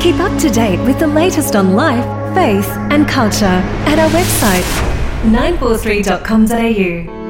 Keep up to date with the latest on life, faith and culture at our website 943.com.au.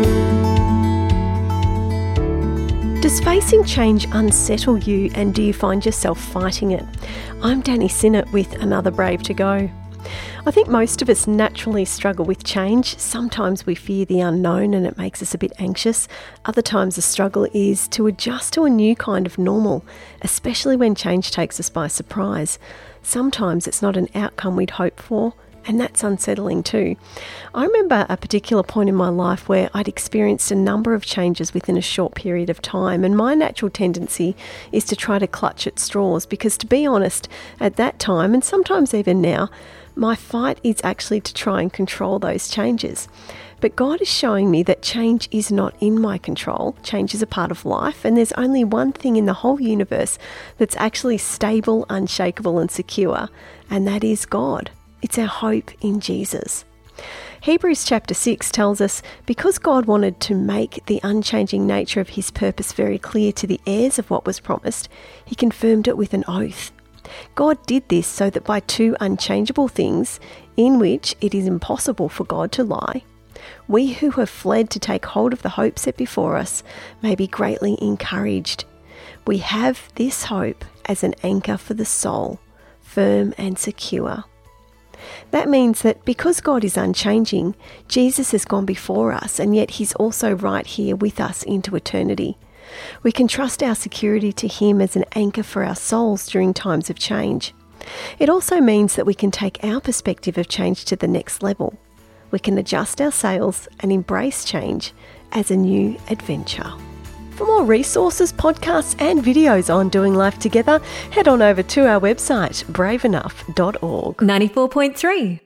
Does facing change unsettle you, and do you find yourself fighting it? I'm Danny Sinnott with another Brave to Go. I think most of us naturally struggle with change. Sometimes we fear the unknown and it makes us a bit anxious. Other times the struggle is to adjust to a new kind of normal, especially when change takes us by surprise. Sometimes it's not an outcome we'd hoped for, and that's unsettling too. I remember a particular point in my life where I'd experienced a number of changes within a short period of time, and my natural tendency is to try to clutch at straws because, to be honest, at that time, and sometimes even now, my fight is actually to try and control those changes. But God is showing me that change is not in my control. Change is a part of life, and there's only one thing in the whole universe that's actually stable, unshakable and secure, and that is God. It's our hope in Jesus. Hebrews chapter 6 tells us, because God wanted to make the unchanging nature of his purpose very clear to the heirs of what was promised, he confirmed it with an oath. God did this so that by two unchangeable things, in which it is impossible for God to lie, we who have fled to take hold of the hope set before us may be greatly encouraged. We have this hope as an anchor for the soul, firm and secure. That means that because God is unchanging, Jesus has gone before us, and yet he's also right here with us into eternity. We can trust our security to him as an anchor for our souls during times of change. It also means that we can take our perspective of change to the next level. We can adjust our sails and embrace change as a new adventure. For more resources, podcasts and videos on doing life together, head on over to our website, braveenough.org. 94.3